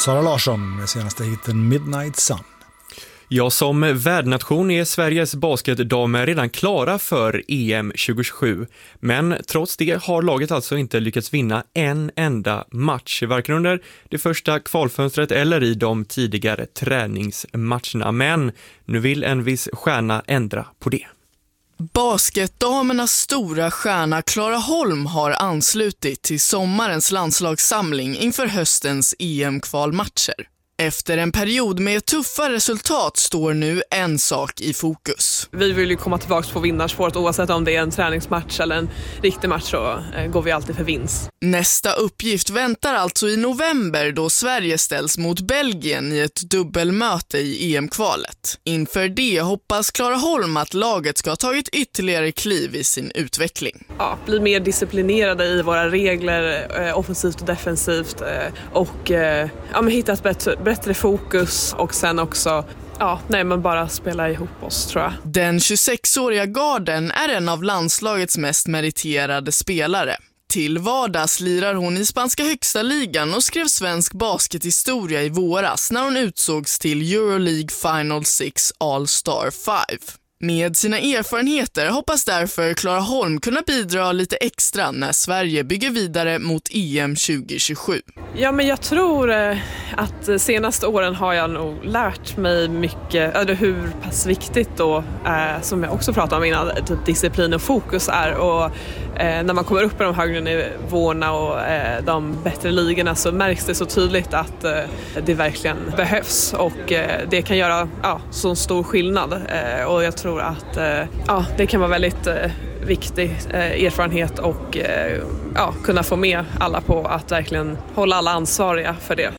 Sara Larsson med senaste hitten Midnight Sun. Ja, som värdnation är Sveriges basketdamer redan klara för EM 2027. Men trots det har laget alltså inte lyckats vinna en enda match, varken under det första kvalfönstret eller i de tidigare träningsmatcherna. Men nu vill en viss stjärna ändra på det. Basketdamernas stora stjärna Clara Holm har anslutit till sommarens landslagssamling inför höstens EM-kvalmatcher. Efter en period med tuffa resultat står nu en sak i fokus. Vi vill ju komma tillbaka på vinnarspåret oavsett om det är en träningsmatch eller en riktig match, så går vi alltid för vinst. Nästa uppgift väntar alltså i november då Sverige ställs mot Belgien i ett dubbelmöte i EM-kvalet. Inför det hoppas Clara Holm att laget ska ha tagit ytterligare kliv i sin utveckling. Ja, bli mer disciplinerade i våra regler, offensivt och defensivt, och hitta ett bättre fokus och sen också man bara spela ihop oss, tror jag. Den 26-åriga garden är en av landslagets mest meriterade spelare. Till vardags lirar hon i spanska högsta ligan och skrev svensk baskethistoria i våras när hon utsågs till Euroleague Final 6 All-Star 5. Med sina erfarenheter hoppas därför Clara Holm kunna bidra lite extra när Sverige bygger vidare mot EM 2027. Ja, men jag tror att senaste åren har jag nog lärt mig mycket hur pass viktigt då, som jag också pratade om innan, typ disciplin och fokus är. Och när man kommer upp på de högre nivåerna och de bättre ligorna så märks det så tydligt att det verkligen behövs. Och det kan göra så stor skillnad. Och jag tror att det kan vara väldigt viktig erfarenhet och kunna få med alla på att verkligen hålla alla ansvariga för det.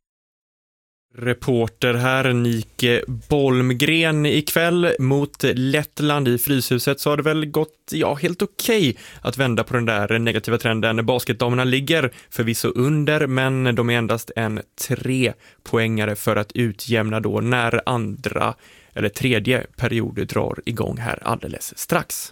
Reporter här, Nike Bolmgren. Ikväll mot Lettland i Fryshuset så har det väl gått helt okej att vända på den där negativa trenden. Basketdamerna ligger förvisso under, men de är endast en 3-poängare för att utjämna då när andra eller tredje period drar igång här alldeles strax.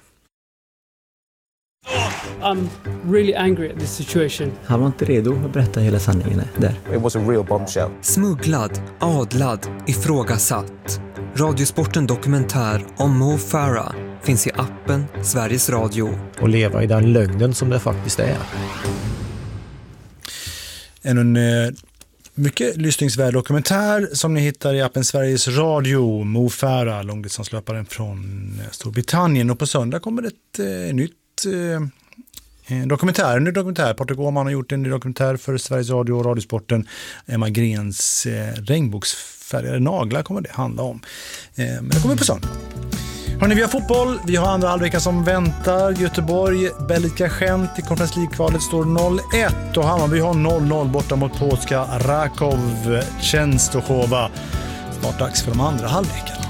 I'm really angry at this situation. Han var inte redo att berätta hela sanningen där. It was a real bombshell. Smugglad, adlad, ifrågasatt. Radiosporten dokumentär om Mo Farah finns i appen Sveriges Radio. Och leva i den lögnen som det faktiskt är. En mycket lyssningsvärd dokumentär som ni hittar i appen Sveriges Radio. Mo Farah, långdistanslöparen från Storbritannien. Och på söndag kommer ett nytt dokumentär. Patrik Åhman har gjort en ny dokumentär för Sveriges Radio och Radiosporten. Emma Grens regnbågsfärgade naglar kommer det handla om. Men det kommer på söndag. Hörrni, vi har fotboll. Vi har andra halvveckan som väntar. Göteborg, Belgika Gent i Conference League-kvalet står 0-1 och Hammarby har 0-0 borta mot polska Rakov Częstochowa. Snart dags för de andra halvveckan.